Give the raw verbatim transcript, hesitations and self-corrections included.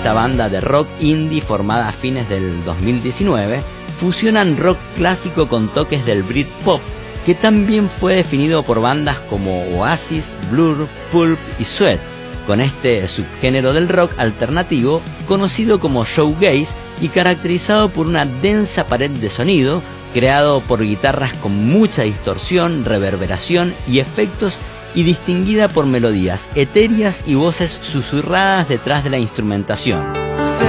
esta banda de rock indie formada a fines del dos mil diecinueve, fusionan rock clásico con toques del Britpop, que también fue definido por bandas como Oasis, Blur, Pulp y Sweat, con este subgénero del rock alternativo conocido como shoegaze y caracterizado por una densa pared de sonido, creado por guitarras con mucha distorsión, reverberación y efectos, y distinguida por melodías etéreas y voces susurradas detrás de la instrumentación.